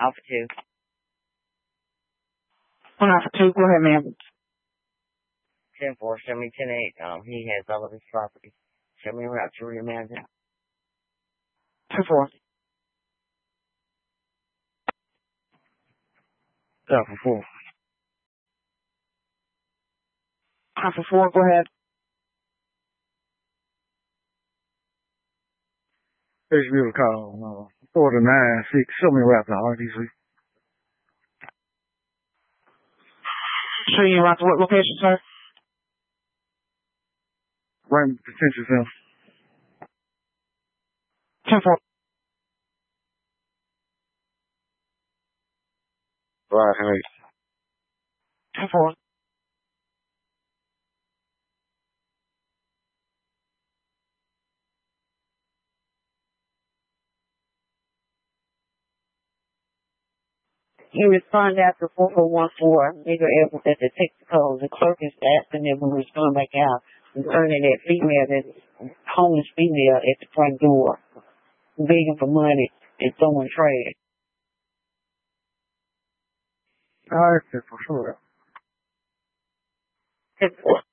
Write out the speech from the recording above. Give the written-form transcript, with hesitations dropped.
Alpha 2. 1 Alpha 2, go ahead, ma'am. 10-4, show me 10-8. He has all of his property. Show me route to your manager. 2-4. Alpha 4. Alpha 4, go ahead. HB call, 4-9-6, show me route to RDC. Show you around to what location, sir? Raymond Detention Center. 10-4. Right, 10-4. He responded after 4414, Nigger Edwards at the Texaco. The clerk is asking him to respond back out concerning that female, that homeless female at the front door, begging for money and throwing trash. all right, for sure. 10-4.